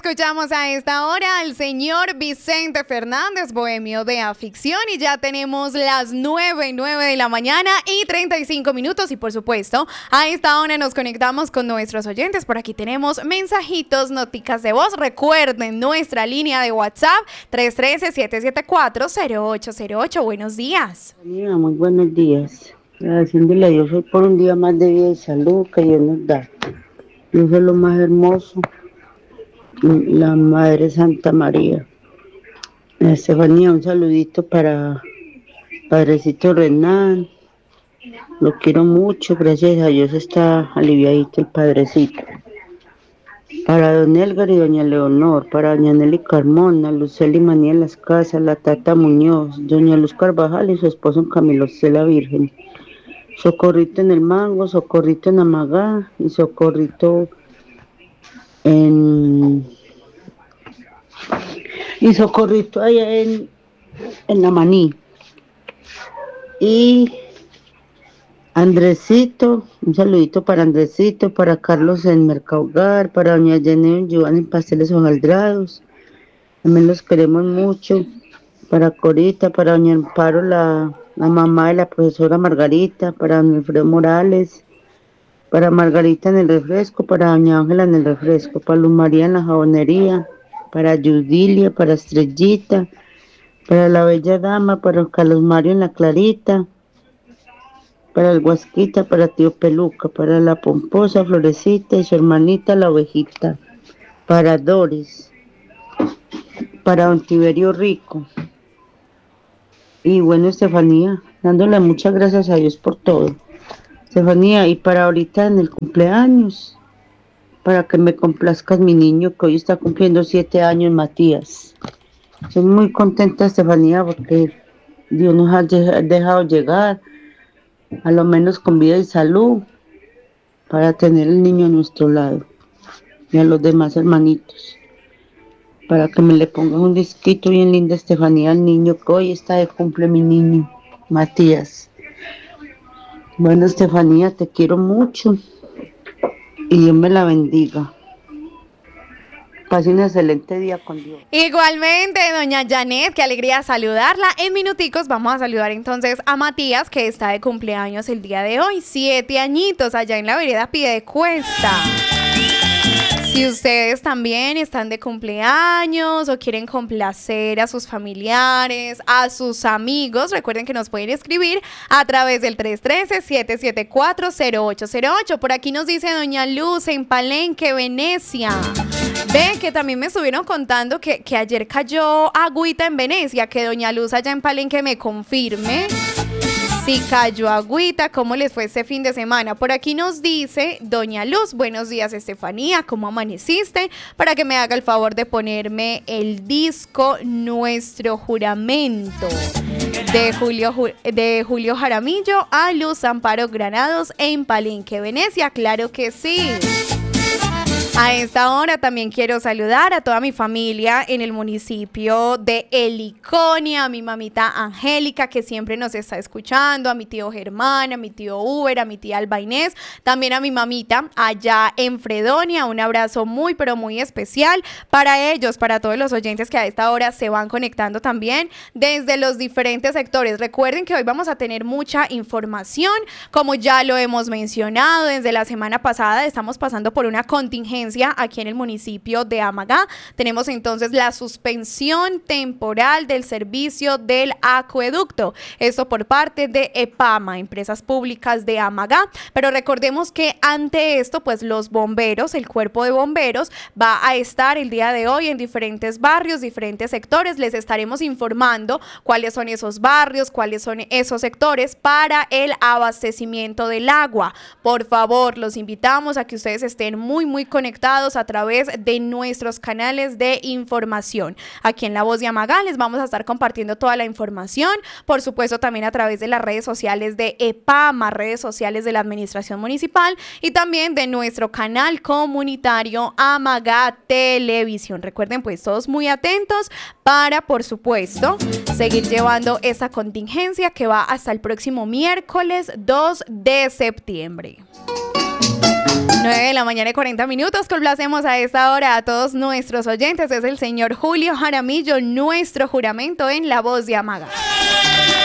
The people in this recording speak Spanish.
Escuchamos a esta hora al señor Vicente Fernández, bohemio de aficción, y ya tenemos las 9 de la mañana y 35 minutos y por supuesto a esta hora nos conectamos con nuestros oyentes. Por aquí tenemos mensajitos, noticas de voz. Recuerden nuestra línea de WhatsApp 313-774-0808. Buenos días. Muy buenos días. Agradeciéndole a Dios hoy por un día más de vida y salud que Dios nos da. Dios es lo más hermoso. La Madre Santa María. Estefanía, un saludito para Padrecito Renan. Lo quiero mucho, gracias a Dios está aliviadito el Padrecito. Para don Elgar y doña Leonor, para doña Nelly Carmona, Luceli Manía Las Casas, la Tata Muñoz, doña Luz Carvajal y su esposo Camilo C. la Virgen. Socorrito en el Mango, Socorrito en Amagá y Socorrito allá en la Maní. Y Andresito, un saludito para Andresito, para Carlos en Mercaugar, para doña Jenny Giovanni en Pasteles Hojaldrados. También los queremos mucho. Para Corita, para doña Amparo, la mamá de la profesora Margarita, para don Alfredo Morales, para Margarita en el refresco, para doña Ángela en el refresco, para Luz María en la jabonería, para Yudilia, para Estrellita, para la bella dama, para Carlos Mario en la Clarita, para el Guasquita, para tío Peluca, para la Pomposa, Florecita y su hermanita la Ovejita, para Doris, para don Tiberio Rico. Y bueno, Estefanía, dándole muchas gracias a Dios por todo. Estefanía, y para ahorita en el cumpleaños, para que me complazcas mi niño que hoy está cumpliendo 7 años, Matías. Estoy muy contenta, Estefanía, porque Dios nos ha dejado llegar, a lo menos con vida y salud, para tener el niño a nuestro lado y a los demás hermanitos. Para que me le pongan un disquito bien lindo, Estefanía, al niño que hoy está de cumple mi niño, Matías. Bueno, Estefanía, te quiero mucho y Dios me la bendiga. Pase un excelente día con Dios. Igualmente, doña Janet, qué alegría saludarla. En minuticos vamos a saludar entonces a Matías, que está de cumpleaños el día de hoy, 7 añitos, allá en la vereda Piedecuesta. Si ustedes también están de cumpleaños o quieren complacer a sus familiares, a sus amigos, recuerden que nos pueden escribir a través del 313-774-0808. Por aquí nos dice doña Luz en Palenque, Venecia. Ven que también me estuvieron contando que ayer cayó agüita en Venecia, que doña Luz allá en Palenque me confirme. Si cayó agüita, ¿cómo les fue este fin de semana? Por aquí nos dice doña Luz, buenos días Estefanía, ¿cómo amaneciste? Para que me haga el favor de ponerme el disco Nuestro Juramento de Julio Jaramillo a Luz Amparo Granados en Palenque, Venecia. Claro que sí. A esta hora también quiero saludar a toda mi familia en el municipio de Heliconia, a mi mamita Angélica, que siempre nos está escuchando, a mi tío Germán, a mi tío Uber, a mi tía Alba Inés, también a mi mamita allá en Fredonia. Un abrazo muy, pero muy especial para ellos, para todos los oyentes que a esta hora se van conectando también desde los diferentes sectores. Recuerden que hoy vamos a tener mucha información, como ya lo hemos mencionado, desde la semana pasada estamos pasando por una contingencia aquí en el municipio de Amagá. Tenemos entonces la suspensión temporal del servicio del acueducto. Esto por parte de EPAMA, Empresas Públicas de Amagá. Pero recordemos que ante esto, pues los bomberos, el cuerpo de bomberos, va a estar el día de hoy en diferentes barrios, diferentes sectores. Les estaremos informando cuáles son esos barrios, cuáles son esos sectores para el abastecimiento del agua. Por favor, los invitamos a que ustedes estén muy conectados a través de nuestros canales de información. Aquí en La Voz de Amagá les vamos a estar compartiendo toda la información, por supuesto también a través de las redes sociales de EPAMA, redes sociales de la Administración Municipal y también de nuestro canal comunitario Amagá Televisión. Recuerden pues todos muy atentos para, por supuesto, seguir llevando esa contingencia que va hasta el próximo miércoles 2 de septiembre. 9 de la mañana y 40 minutos. Complacemos a esta hora a todos nuestros oyentes. Es el señor Julio Jaramillo, nuestro juramento en La Voz de Amaga.